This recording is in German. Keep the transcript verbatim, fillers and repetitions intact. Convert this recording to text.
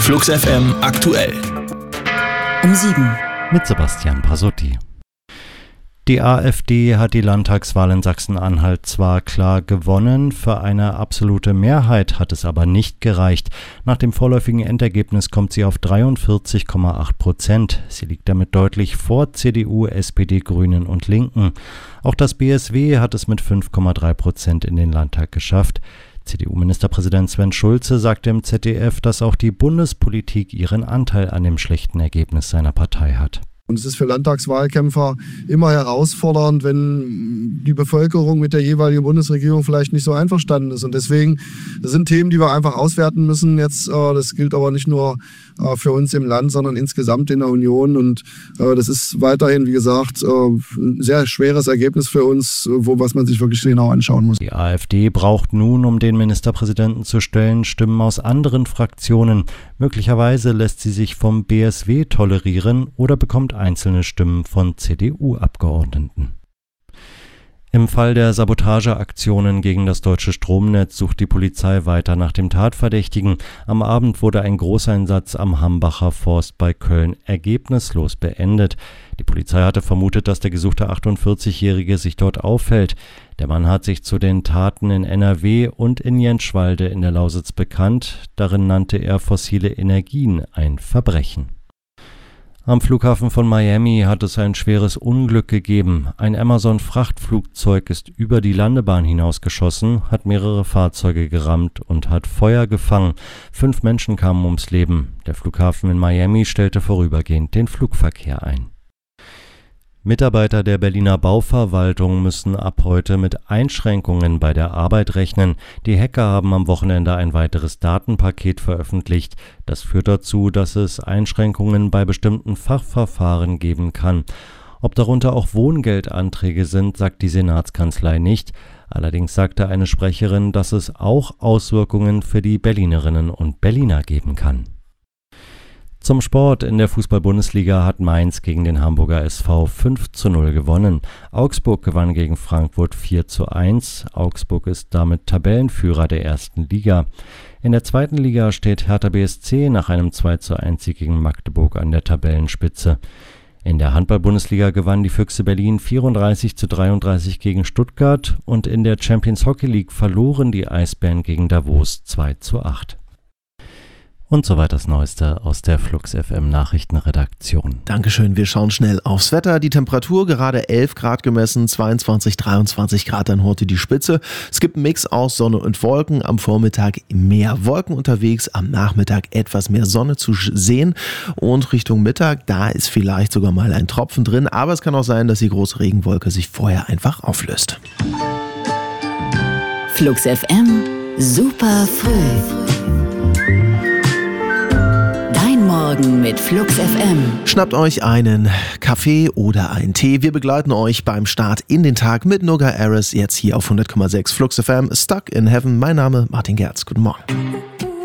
Flux F M aktuell. Um sieben. Mit Sebastian Pasotti. Die AfD hat die Landtagswahl in Sachsen-Anhalt zwar klar gewonnen, für eine absolute Mehrheit hat es aber nicht gereicht. Nach dem vorläufigen Endergebnis kommt sie auf dreiundvierzig Komma acht Prozent. Sie liegt damit deutlich vor C D U, S P D, Grünen und Linken. Auch das B S W hat es mit fünf Komma drei Prozent in den Landtag geschafft. C D U-Ministerpräsident Sven Schulze sagte im Z D F, dass auch die Bundespolitik ihren Anteil an dem schlechten Ergebnis seiner Partei hat. Und es ist für Landtagswahlkämpfer immer herausfordernd, wenn die Bevölkerung mit der jeweiligen Bundesregierung vielleicht nicht so einverstanden ist. Und deswegen, das sind Themen, die wir einfach auswerten müssen jetzt. Das gilt aber nicht nur für uns im Land, sondern insgesamt in der Union. Und das ist weiterhin, wie gesagt, ein sehr schweres Ergebnis für uns, wo, was man sich wirklich genau anschauen muss. Die AfD braucht nun, um den Ministerpräsidenten zu stellen, Stimmen aus anderen Fraktionen. Möglicherweise lässt sie sich vom B S W tolerieren oder bekommt einzelne Stimmen von C D U-Abgeordneten. Im Fall der Sabotageaktionen gegen das deutsche Stromnetz sucht die Polizei weiter nach dem Tatverdächtigen. Am Abend wurde ein Großeinsatz am Hambacher Forst bei Köln ergebnislos beendet. Die Polizei hatte vermutet, dass der gesuchte achtundvierzigjährige sich dort aufhält. Der Mann hat sich zu den Taten in N R W und in Jentschwalde in der Lausitz bekannt. Darin nannte er fossile Energien ein Verbrechen. Am Flughafen von Miami hat es ein schweres Unglück gegeben. Ein Amazon-Frachtflugzeug ist über die Landebahn hinausgeschossen, hat mehrere Fahrzeuge gerammt und hat Feuer gefangen. Fünf Menschen kamen ums Leben. Der Flughafen in Miami stellte vorübergehend den Flugverkehr ein. Mitarbeiter der Berliner Bauverwaltung müssen ab heute mit Einschränkungen bei der Arbeit rechnen. Die Hacker haben am Wochenende ein weiteres Datenpaket veröffentlicht. Das führt dazu, dass es Einschränkungen bei bestimmten Fachverfahren geben kann. Ob darunter auch Wohngeldanträge sind, sagt die Senatskanzlei nicht. Allerdings sagte eine Sprecherin, dass es auch Auswirkungen für die Berlinerinnen und Berliner geben kann. Zum Sport: In der Fußball-Bundesliga hat Mainz gegen den Hamburger S V fünf zu null gewonnen. Augsburg gewann gegen Frankfurt vier zu eins. Augsburg ist damit Tabellenführer der ersten Liga. In der zweiten Liga steht Hertha B S C nach einem zwei zu eins Sieg gegen Magdeburg an der Tabellenspitze. In der Handball-Bundesliga gewannen die Füchse Berlin vierunddreißig zu dreiunddreißig gegen Stuttgart und in der Champions Hockey League verloren die Eisbären gegen Davos zwei zu acht. Und soweit das Neueste aus der Flux F M Nachrichtenredaktion. Dankeschön, wir schauen schnell aufs Wetter. Die Temperatur gerade elf Grad gemessen, zweiundzwanzig, dreiundzwanzig Grad dann heute die Spitze. Es gibt einen Mix aus Sonne und Wolken. Am Vormittag mehr Wolken unterwegs, am Nachmittag etwas mehr Sonne zu sehen. Und Richtung Mittag, da ist vielleicht sogar mal ein Tropfen drin. Aber es kann auch sein, dass die große Regenwolke sich vorher einfach auflöst. Flux F M, super früh. Morgen mit Flux F M. Schnappt euch einen Kaffee oder einen Tee. Wir begleiten euch beim Start in den Tag mit Noga Aris, jetzt hier auf hundert Komma sechs Flux F M. Stuck in Heaven. Mein Name Martin Gerz. Guten Morgen.